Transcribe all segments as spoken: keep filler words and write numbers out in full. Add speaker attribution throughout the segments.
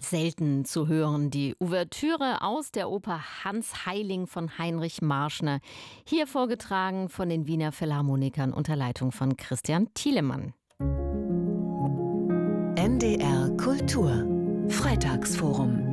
Speaker 1: selten zu hören. Die Ouvertüre aus der Oper Hans Heiling von Heinrich Marschner. Hier vorgetragen von den Wiener Philharmonikern unter Leitung von Christian Thielemann.
Speaker 2: N D R Kultur Freitagsforum.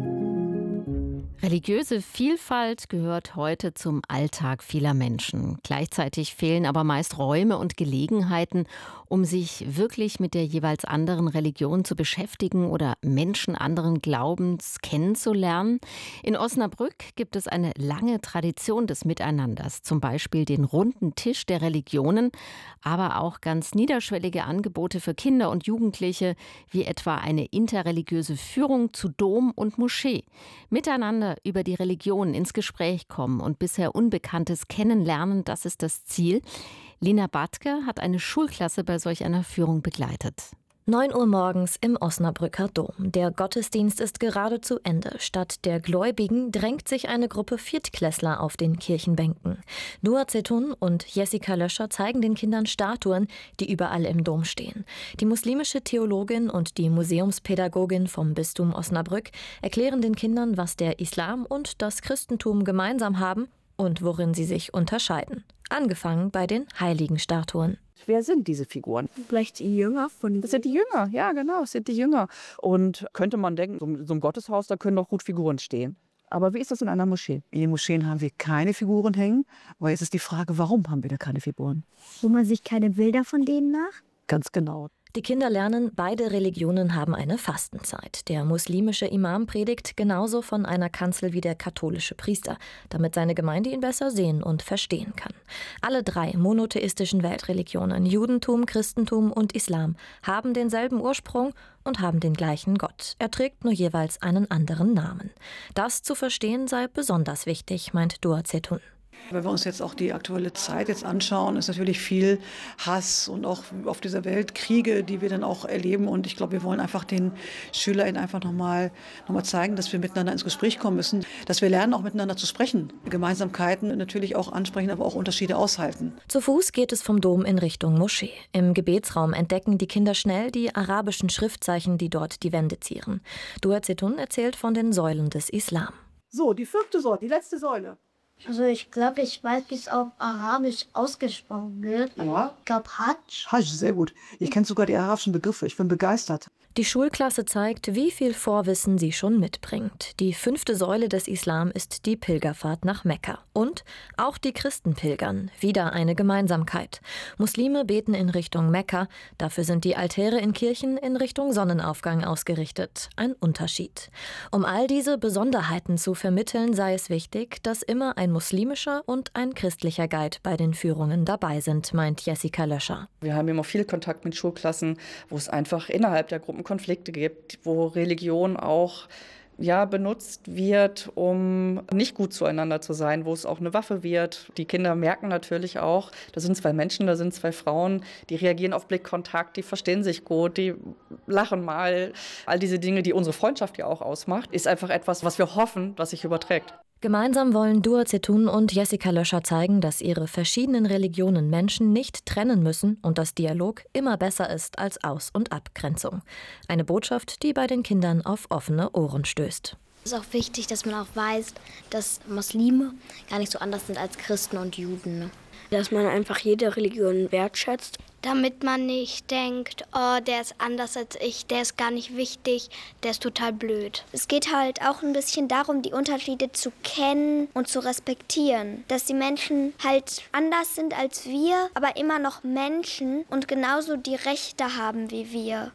Speaker 1: Religiöse Vielfalt gehört heute zum Alltag vieler Menschen. Gleichzeitig fehlen aber meist Räume und Gelegenheiten, um sich wirklich mit der jeweils anderen Religion zu beschäftigen oder Menschen anderen Glaubens kennenzulernen. In Osnabrück gibt es eine lange Tradition des Miteinanders, zum Beispiel den runden Tisch der Religionen, aber auch ganz niederschwellige Angebote für Kinder und Jugendliche, wie etwa eine interreligiöse Führung zu Dom und Moschee. Miteinander über die Religion ins Gespräch kommen und bisher Unbekanntes kennenlernen, das ist das Ziel. Lina Badke hat eine Schulklasse bei solch einer Führung begleitet.
Speaker 3: neun Uhr morgens im Osnabrücker Dom. Der Gottesdienst ist gerade zu Ende. Statt der Gläubigen drängt sich eine Gruppe Viertklässler auf den Kirchenbänken. Dua Zetun und Jessica Löscher zeigen den Kindern Statuen, die überall im Dom stehen. Die muslimische Theologin und die Museumspädagogin vom Bistum Osnabrück erklären den Kindern, was der Islam und das Christentum gemeinsam haben und worin sie sich unterscheiden. Angefangen bei den heiligen Statuen.
Speaker 4: Wer sind diese Figuren?
Speaker 5: Vielleicht die Jünger von...
Speaker 4: Das sind die Jünger, ja genau, das sind die Jünger. Und könnte man denken, so, so ein Gotteshaus, da können doch gut Figuren stehen. Aber wie ist das in einer Moschee? In den Moscheen haben wir keine Figuren hängen. Aber jetzt ist die Frage, warum haben wir da keine Figuren?
Speaker 5: Wo man sich keine Bilder von denen macht?
Speaker 4: Ganz genau.
Speaker 3: Die Kinder lernen, beide Religionen haben eine Fastenzeit. Der muslimische Imam predigt genauso von einer Kanzel wie der katholische Priester, damit seine Gemeinde ihn besser sehen und verstehen kann. Alle drei monotheistischen Weltreligionen, Judentum, Christentum und Islam, haben denselben Ursprung und haben den gleichen Gott. Er trägt nur jeweils einen anderen Namen. Das zu verstehen sei besonders wichtig, meint Dua Zetun.
Speaker 6: Wenn wir uns jetzt auch die aktuelle Zeit jetzt anschauen, ist natürlich viel Hass und auch auf dieser Welt Kriege, die wir dann auch erleben. Und ich glaube, wir wollen einfach den SchülerInnen einfach nochmal noch mal zeigen, dass wir miteinander ins Gespräch kommen müssen, dass wir lernen, auch miteinander zu sprechen. Gemeinsamkeiten natürlich auch ansprechen, aber auch Unterschiede aushalten.
Speaker 3: Zu Fuß geht es vom Dom in Richtung Moschee. Im Gebetsraum entdecken die Kinder schnell die arabischen Schriftzeichen, die dort die Wände zieren. Dua Zetun erzählt von den Säulen des Islam.
Speaker 6: So, die fünfte Säule, die letzte Säule.
Speaker 5: Also ich glaube, ich weiß, wie es auf Arabisch ausgesprochen wird.
Speaker 6: Ja.
Speaker 5: Ich glaube Hajj.
Speaker 6: Hajj, sehr gut. Ich kenne sogar die arabischen Begriffe. Ich bin begeistert.
Speaker 3: Die Schulklasse zeigt, wie viel Vorwissen sie schon mitbringt. Die fünfte Säule des Islam ist die Pilgerfahrt nach Mekka. Und auch die Christen pilgern. Wieder eine Gemeinsamkeit. Muslime beten in Richtung Mekka. Dafür sind die Altäre in Kirchen in Richtung Sonnenaufgang ausgerichtet. Ein Unterschied. Um all diese Besonderheiten zu vermitteln, sei es wichtig, dass immer ein muslimischer und ein christlicher Guide bei den Führungen dabei sind, meint Jessica Löscher.
Speaker 7: Wir haben immer viel Kontakt mit Schulklassen, wo es einfach innerhalb der Gruppen Konflikte gibt, wo Religion auch ja, benutzt wird, um nicht gut zueinander zu sein, wo es auch eine Waffe wird. Die Kinder merken natürlich auch, da sind zwei Menschen, da sind zwei Frauen, die reagieren auf Blickkontakt, die verstehen sich gut, die lachen mal. All diese Dinge, die unsere Freundschaft ja auch ausmacht, ist einfach etwas, was wir hoffen, was sich überträgt.
Speaker 3: Gemeinsam wollen Dua Zetun und Jessica Löscher zeigen, dass ihre verschiedenen Religionen Menschen nicht trennen müssen und dass Dialog immer besser ist als Aus- und Abgrenzung. Eine Botschaft, die bei den Kindern auf offene Ohren stößt.
Speaker 8: Es ist auch wichtig, dass man auch weiß, dass Muslime gar nicht so anders sind als Christen und Juden.
Speaker 5: Dass man einfach jede Religion wertschätzt.
Speaker 8: Damit man nicht denkt, oh, der ist anders als ich, der ist gar nicht wichtig, der ist total blöd. Es geht halt auch ein bisschen darum, die Unterschiede zu kennen und zu respektieren. Dass die Menschen halt anders sind als wir, aber immer noch Menschen und genauso die Rechte haben wie wir.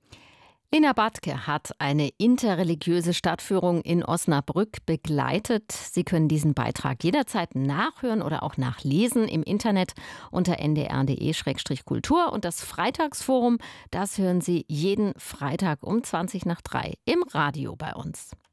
Speaker 1: Lina Badke hat eine interreligiöse Stadtführung in Osnabrück begleitet. Sie können diesen Beitrag jederzeit nachhören oder auch nachlesen im Internet unter n d r punkt d e slash kultur. Und das Freitagsforum, das hören Sie jeden Freitag um zwanzig nach drei im Radio bei uns.